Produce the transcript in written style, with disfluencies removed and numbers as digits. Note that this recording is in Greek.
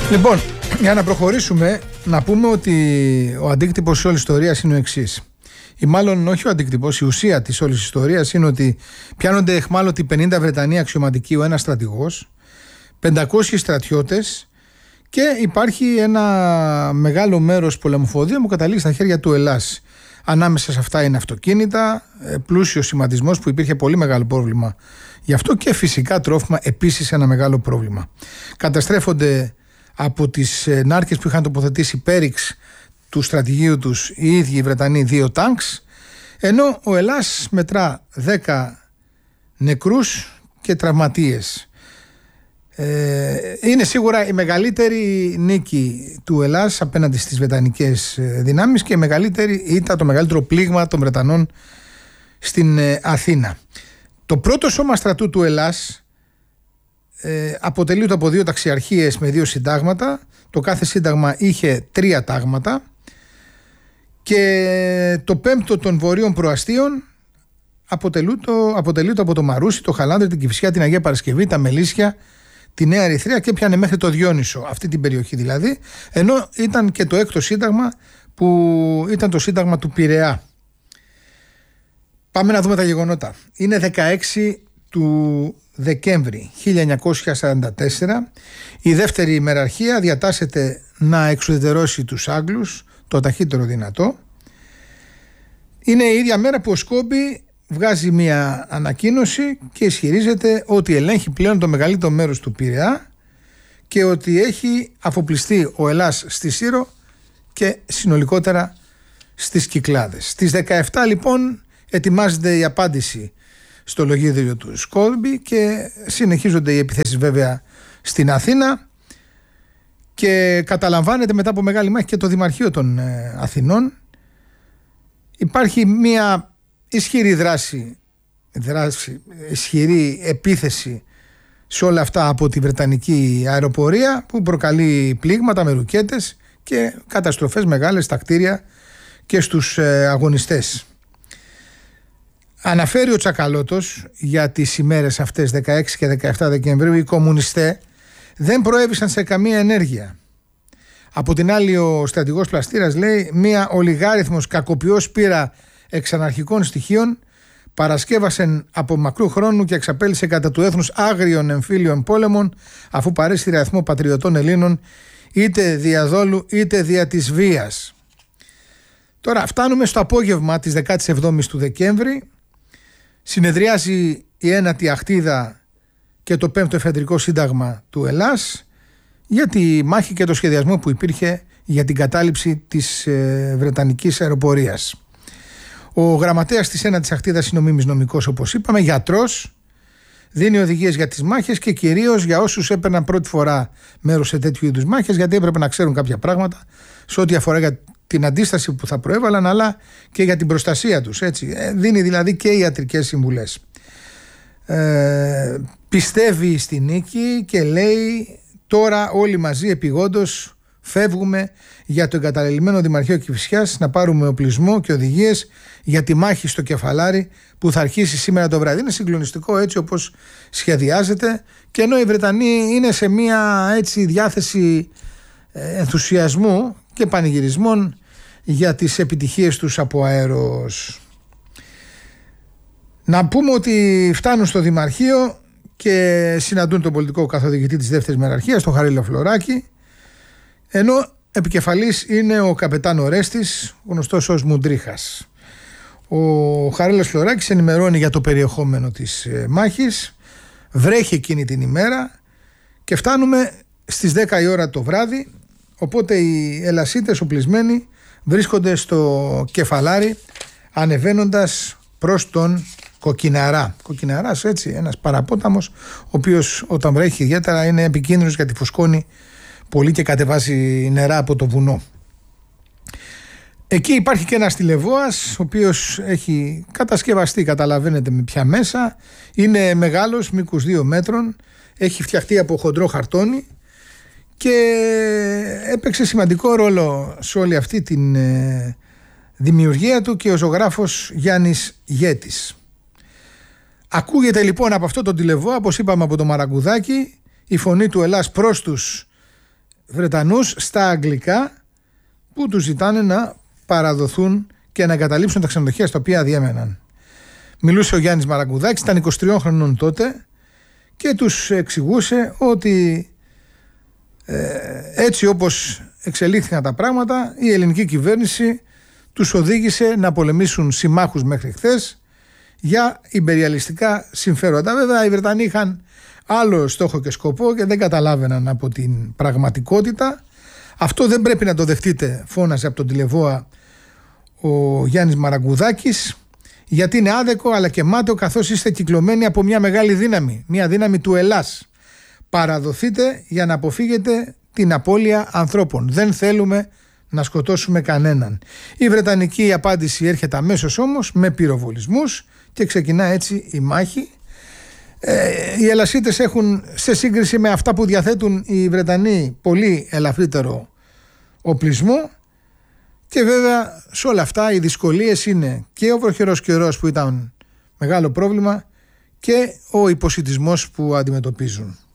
Λοιπόν, για να προχωρήσουμε, να πούμε ότι ο αντίκτυπος της όλης ιστορίας είναι ο εξής. Ή μάλλον όχι ο αντίκτυπος, η ουσία της όλης ιστορίας είναι ότι πιάνονται αιχμάλωτοι 50 Βρετανοί αξιωματικοί, ο ένας στρατηγός, 500 στρατιώτες και υπάρχει ένα μεγάλο μέρος πολεμοφοδίων που καταλήγει στα χέρια του Ελλάς. Ανάμεσα σε αυτά είναι αυτοκίνητα, πλούσιος σηματισμός που υπήρχε πολύ μεγάλο πρόβλημα γι' αυτό και φυσικά τρόφιμα επίσης ένα μεγάλο πρόβλημα. Καταστρέφονται από τις νάρκες που είχαν τοποθετήσει πέριξ του στρατηγίου τους οι ίδιοι οι Βρετανοί 2 τάγκς, ενώ ο Ελλάς μετρά 10 νεκρούς και τραυματίες. Είναι σίγουρα η μεγαλύτερη νίκη του Ελλάς απέναντι στις βρετανικές δυνάμεις και η μεγαλύτερη ήττα, το μεγαλύτερο πλήγμα των Βρετανών στην Αθήνα. Το πρώτο σώμα στρατού του Ελλάς αποτελείται από 2 ταξιαρχίες με 2 συντάγματα. Το κάθε σύνταγμα είχε 3 τάγματα και το 5ο των βορείων προαστίων αποτελείται από το Μαρούσι, το Χαλάνδρη, την Κηφισιά, την Αγία Παρασκευή, τα Μελίσια, τη Νέα Ερυθρέα και πιάνε μέχρι το Διόνυσο, αυτή την περιοχή δηλαδή, ενώ ήταν και το 6ο σύνταγμα που ήταν το σύνταγμα του Πειραιά. Πάμε να δούμε τα γεγονότα. Είναι 16 του Δεκέμβρη 1944. Η δεύτερη ημεραρχία διατάσσεται να εξουδετερώσει τους Άγγλους το ταχύτερο δυνατό. Είναι η ίδια μέρα που ο Σκόμπι βγάζει μια ανακοίνωση και ισχυρίζεται ότι ελέγχει πλέον το μεγαλύτερο μέρος του Πειραιά και ότι έχει αφοπλιστεί ο Ελλάς στη Σύρο και συνολικότερα στις Κυκλάδες. Στις 17 λοιπόν ετοιμάζεται η απάντηση στο λογίδριο του Σκόμπι και συνεχίζονται οι επιθέσεις βέβαια στην Αθήνα και καταλαμβάνεται μετά από μεγάλη μάχη και το Δημαρχείο των Αθηνών. Υπάρχει μια ισχυρή δράση, ισχυρή επίθεση σε όλα αυτά από τη Βρετανική αεροπορία που προκαλεί πλήγματα με ρουκέτες και καταστροφές μεγάλες στα κτίρια και στους αγωνιστές. Αναφέρει ο Τσακαλώτος για τις ημέρες αυτές 16 και 17 Δεκεμβρίου οι κομμουνιστές δεν προέβησαν σε καμία ενέργεια. Από την άλλη ο στρατηγός Πλαστήρας λέει μια ολιγάριθμος κακοποιός πείρα εξαναρχικών στοιχείων παρασκεύασε από μακρού χρόνου και εξαπέλυσε κατά του έθνους άγριων εμφύλιων πόλεμων αφού παρέστηρε αριθμό πατριωτών Ελλήνων είτε δια δόλου είτε δια της βίας. Τώρα φτάνουμε στο απόγευμα της 17ης του Δεκέμβρη. Συνεδριάζει η 1η Αχτίδα και το 5ο Εφεδρικό Σύνταγμα του Ελλάς για τη μάχη και το σχεδιασμό που υπήρχε για την κατάληψη της Βρετανικής αεροπορίας. Ο γραμματέας της 1ης Αχτίδας είναι ο Μίμης νομικός, όπως είπαμε, γιατρός, δίνει οδηγίες για τις μάχες και κυρίως για όσους έπαιρναν πρώτη φορά μέρος σε τέτοιου είδους μάχες, γιατί έπρεπε να ξέρουν κάποια πράγματα σε ό,τι αφορά για την αντίσταση που θα προέβαλαν, αλλά και για την προστασία τους. Έτσι. Δίνει δηλαδή και ιατρικές συμβουλές. Πιστεύει στη νίκη και λέει τώρα όλοι μαζί επειγόντως φεύγουμε για το εγκαταλελειμμένο Δημαρχείο Κηφισιάς να πάρουμε οπλισμό και οδηγίες για τη μάχη στο Κεφαλάρι που θα αρχίσει σήμερα το βράδυ. Είναι συγκλονιστικό έτσι όπως σχεδιάζεται και ενώ οι Βρετανοί είναι σε μια έτσι διάθεση ενθουσιασμού και πανηγυρισμών για τις επιτυχίες τους από αέρος. Να πούμε ότι φτάνουν στο Δημαρχείο και συναντούν τον πολιτικό καθοδηγητή της δεύτερης μεραρχίας, τον Χαρίλαο Φλωράκη, ενώ επικεφαλής είναι ο καπετάν Ορέστης, γνωστός ως Μουντρίχας. Ο Χαρίλαος Φλωράκης ενημερώνει για το περιεχόμενο της μάχης, βρέχει εκείνη την ημέρα και φτάνουμε στις 10 η ώρα το βράδυ, οπότε οι Ελλασίτες οπλισμένοι βρίσκονται στο Κεφαλάρι ανεβαίνοντας προς τον Κοκκιναρά. Κοκκιναράς έτσι, ένας παραπόταμος ο οποίος όταν βρέχει ιδιαίτερα είναι επικίνδυνος γιατί φουσκώνει πολύ και κατεβάζει νερά από το βουνό. Εκεί υπάρχει και ένας τηλεβόας ο οποίος έχει κατασκευαστεί, καταλαβαίνετε με ποια μέσα, είναι μεγάλος, μήκους 2 μέτρων, έχει φτιαχτεί από χοντρό χαρτόνι και έπαιξε σημαντικό ρόλο σε όλη αυτή την δημιουργία του και ο ζωγράφος Γιάννης Γέτης. Ακούγεται λοιπόν από αυτό το τηλεβόα, όπως είπαμε από το Μαραγκουδάκι, η φωνή του Ελλάς προς τους Βρετανούς στα αγγλικά που τους ζητάνε να παραδοθούν και να εγκαταλείψουν τα ξενοδοχεία στα οποία διέμεναν. Μιλούσε ο Γιάννης Μαραγκουδάκης, ήταν 23 χρονών τότε και τους εξηγούσε ότι έτσι όπως εξελίχθηκαν τα πράγματα, η ελληνική κυβέρνηση τους οδήγησε να πολεμήσουν συμμάχους μέχρι χθες για ιμπεριαλιστικά συμφέροντα. Βέβαια οι Βρετανοί είχαν άλλο στόχο και σκοπό και δεν καταλάβαιναν από την πραγματικότητα. Αυτό δεν πρέπει να το δεχτείτε, φώνασε από τον τηλεβόα ο Γιάννης Μαραγκουδάκης, γιατί είναι άδικο αλλά και μάταιο, καθώς είστε κυκλωμένοι από μια μεγάλη δύναμη, μια δύναμη του Ελλάς. Παραδοθείτε για να αποφύγετε την απώλεια ανθρώπων. Δεν θέλουμε να σκοτώσουμε κανέναν. Η βρετανική απάντηση έρχεται αμέσως όμως με πυροβολισμούς και ξεκινά έτσι η μάχη. Οι Ελλασίτες έχουν, σε σύγκριση με αυτά που διαθέτουν οι Βρετανοί, πολύ ελαφρύτερο οπλισμό και βέβαια σε όλα αυτά οι δυσκολίες είναι και ο βροχερός καιρός που ήταν μεγάλο πρόβλημα και ο υποσιτισμός που αντιμετωπίζουν.